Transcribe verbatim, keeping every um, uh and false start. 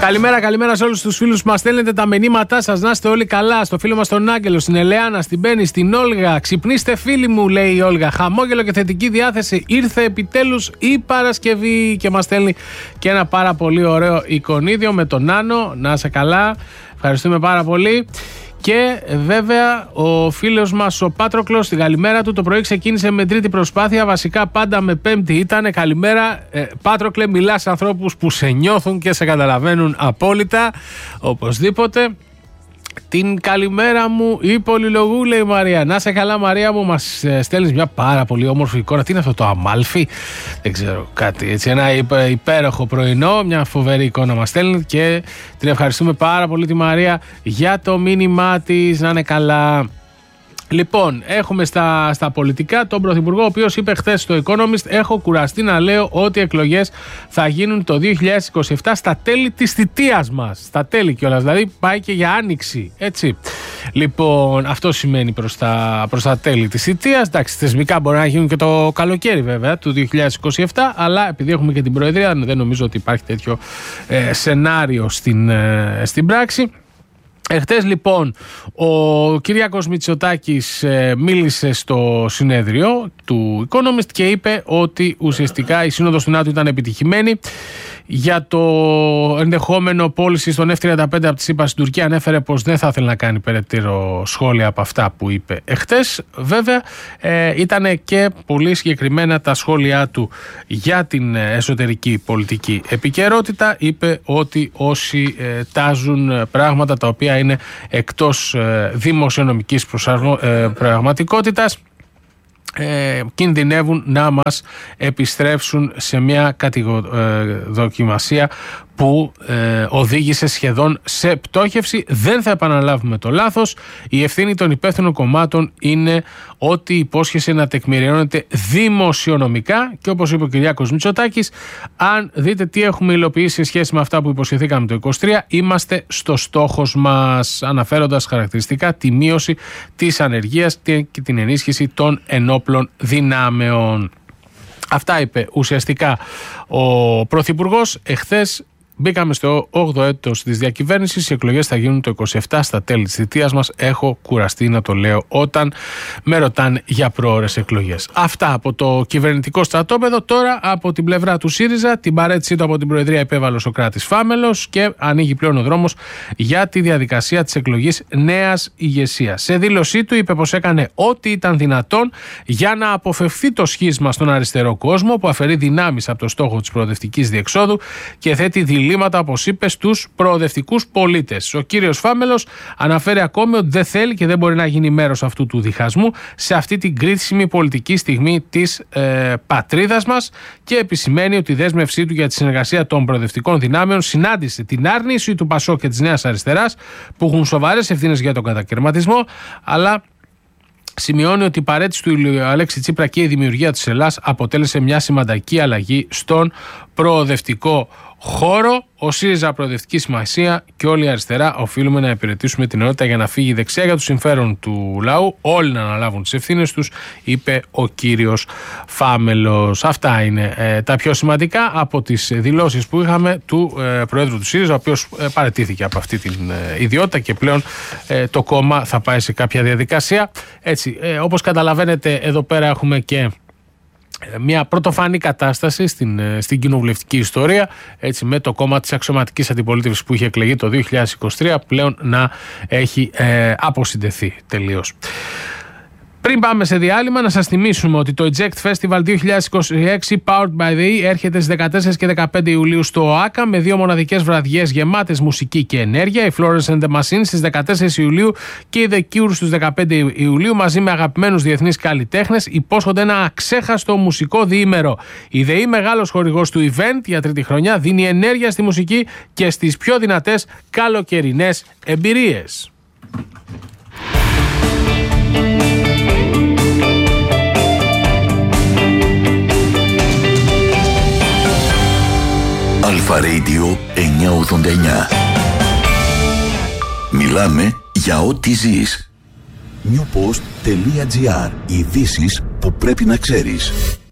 Καλημέρα, καλημέρα σε όλους τους φίλους που μας στέλνετε τα μηνύματά σας. Να είστε όλοι καλά. Στο φίλο μας τον Άγγελο, στην Ελεάνα, στην Μπέννη, στην Όλγα. Ξυπνήστε, φίλοι μου, λέει η Όλγα. Χαμόγελο και θετική διάθεση. Ήρθε επιτέλους η Παρασκευή και μας στέλνει και ένα πάρα πολύ ωραίο εικονίδιο με τον Νάνο. Να είσαι καλά. Ευχαριστούμε πάρα πολύ. Και βέβαια ο φίλος μας ο Πάτροκλος στην καλημέρα του το πρωί ξεκίνησε με τρίτη προσπάθεια, βασικά πάντα με πέμπτη ήτανε. Καλημέρα ε, Πάτροκλε, μιλάς σε ανθρώπους που σε νιώθουν και σε καταλαβαίνουν απόλυτα, οπωσδήποτε. Την καλημέρα μου η Πολυλογού, λέει η Μαρία. Να σε καλά, Μαρία μου, μας στέλνεις μια πάρα πολύ όμορφη εικόνα. Τι είναι αυτό το Αμάλφι, δεν ξέρω, κάτι έτσι, ένα υπέροχο πρωινό, μια φοβερή εικόνα μας στέλνει και την ευχαριστούμε πάρα πολύ τη Μαρία για το μήνυμά της. Να είναι καλά. Λοιπόν, έχουμε στα, στα πολιτικά τον Πρωθυπουργό, ο οποίος είπε χθες στο Economist: έχω κουραστεί να λέω ότι οι εκλογές θα γίνουν το δύο χιλιάδες είκοσι επτά στα τέλη της θητείας μας. Στα τέλη κιόλας, δηλαδή πάει και για άνοιξη, έτσι. Λοιπόν, αυτό σημαίνει προς τα, προς τα τέλη της θητείας. Εντάξει, θεσμικά μπορεί να γίνουν και το καλοκαίρι βέβαια του δύο χιλιάδες είκοσι επτά, αλλά επειδή έχουμε και την Προεδρία, δεν νομίζω ότι υπάρχει τέτοιο ε, σενάριο στην, ε, στην πράξη. Εχθές λοιπόν ο Κυριάκος Μητσοτάκης ε, μίλησε στο συνέδριο του Economist και είπε ότι ουσιαστικά η σύνοδος του ΝΑΤΟ ήταν επιτυχημένη. Για το ενδεχόμενο πώληση στον εφ τριάντα πέντε από τη ΣΥΠΑ στην Τουρκία ανέφερε πως δεν θα ήθελε να κάνει περαιτέρω σχόλια από αυτά που είπε εχθές. Βέβαια ε, ήταν και πολύ συγκεκριμένα τα σχόλιά του για την εσωτερική πολιτική επικαιρότητα. Είπε ότι όσοι ε, τάζουν πράγματα τα οποία είναι εκτός ε, δημοσιονομικής προσαρμο, ε, πραγματικότητας Ε, κινδυνεύουν να μας επιστρέψουν σε μια κατηγοροκιμασία που ε, οδήγησε σχεδόν σε πτώχευση. Δεν θα επαναλάβουμε το λάθος. Η ευθύνη των υπεύθυνων κομμάτων είναι ότι υπόσχεσε να τεκμηριώνεται δημοσιονομικά και όπως είπε ο Κυριάκος Μητσοτάκης, αν δείτε τι έχουμε υλοποιήσει σε σχέση με αυτά που υποσχεθήκαμε το είκοσι τρία, είμαστε στο στόχος μας, αναφέροντας χαρακτηριστικά τη μείωση της ανεργίας και την ενίσχυση των ενόπλων δυνάμεων. Αυτά είπε ουσιαστικά ο Πρωθυπουργός εχθές. Μπήκαμε στο όγδοο έτος της διακυβέρνησης. Οι εκλογές θα γίνουν το είκοσι επτά στα τέλη της θητείας μας. Έχω κουραστεί να το λέω όταν με ρωτάνε για προώρες εκλογές. Αυτά από το κυβερνητικό στρατόπεδο. Τώρα από την πλευρά του ΣΥΡΙΖΑ, την παρέτησή του από την Προεδρία επέβαλε ο Σωκράτης Φάμελος και ανοίγει πλέον ο δρόμος για τη διαδικασία της εκλογής νέας ηγεσίας. Σε δήλωσή του είπε πως έκανε ό,τι ήταν δυνατόν για να αποφευθεί το σχίσμα στον αριστερό κόσμο που αφαιρεί δυνάμεις από το στόχο της προοδευτικής διεξόδου και θέτει διλήμματα, όπως είπε, στους προοδευτικούς πολίτες. Ο κύριος Φάμελος αναφέρει ακόμη ότι δεν θέλει και δεν μπορεί να γίνει μέρος αυτού του διχασμού σε αυτή την κρίσιμη πολιτική στιγμή της ε, πατρίδας μας και επισημαίνει ότι η δέσμευσή του για τη συνεργασία των προοδευτικών δυνάμεων συνάντησε την άρνηση του Πασόκ και της Νέας Αριστεράς που έχουν σοβαρές ευθύνες για τον κατακαιρματισμό, αλλά σημειώνει ότι η παρέτηση του Αλέξη Τσίπρα και η δημιουργία της Ελλάς αποτέλεσε μια σημαντική αλλαγή στον προοδευτικό χώρο. Ο ΣΥΡΙΖΑ προοδευτική σημασία και όλη η αριστερά οφείλουμε να υπηρετήσουμε την ενότητα για να φύγει η δεξιά για το συμφέρον του λαού. Όλοι να αναλάβουν τις ευθύνες τους, είπε ο κύριος Φάμελος. Αυτά είναι ε, τα πιο σημαντικά από τις δηλώσεις που είχαμε του ε, Προέδρου του ΣΥΡΙΖΑ, ο οποίος ε, παραιτήθηκε από αυτή την ε, ιδιότητα και πλέον ε, το κόμμα θα πάει σε κάποια διαδικασία. Έτσι, ε, όπως καταλαβαίνετε, εδώ πέρα έχουμε και μια πρωτοφανή κατάσταση στην, στην κοινοβουλευτική ιστορία, έτσι, με το κόμμα της αξιωματικής αντιπολίτευσης που είχε εκλεγεί το δύο χιλιάδες είκοσι τρία πλέον να έχει ε, αποσυντεθεί τελείως. Πριν πάμε σε διάλειμμα, να σας θυμίσουμε ότι το Eject Festival δύο χιλιάδες είκοσι έξι Powered by the E έρχεται στις δεκατέσσερις και δεκαπέντε Ιουλίου στο ΟΑΚΑ με δύο μοναδικές βραδιές γεμάτες μουσική και ενέργεια. Η Florence and the Machine στις δεκατέσσερις Ιουλίου και η The Cure στους δεκαπέντε Ιουλίου μαζί με αγαπημένους διεθνείς καλλιτέχνες υπόσχονται ένα αξέχαστο μουσικό διήμερο. Η ΔΕΗ, μεγάλος χορηγός του event για τρίτη χρονιά, δίνει ενέργεια στη μουσική και στις πιο δυνατές καλοκαιρινές εμπειρίες. Αλφα Radio εννιακόσια ογδόντα εννιά. Μιλάμε για ό,τι ζεις. newpost.gr. Ειδήσεις που πρέπει να ξέρεις.